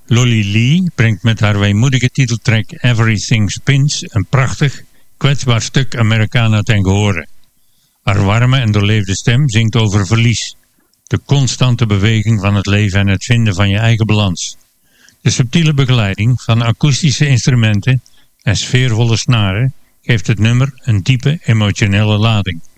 Lolly Lee brengt met haar weemoedige titeltrack Everything Spins een prachtig, kwetsbaar stuk Americana ten gehore. Haar warme en doorleefde stem zingt over verlies, de constante beweging van het leven en het vinden van je eigen balans. De subtiele begeleiding van akoestische instrumenten en sfeervolle snaren geeft het nummer een diepe emotionele lading.